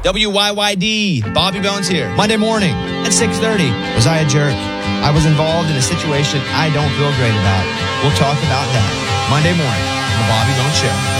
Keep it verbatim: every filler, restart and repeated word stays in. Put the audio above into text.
W Y Y D, Bobby Bones here. Monday morning at six thirty. Was I a jerk? I was involved in a situation I don't feel great about. We'll talk about that Monday morning on the Bobby Bones Show.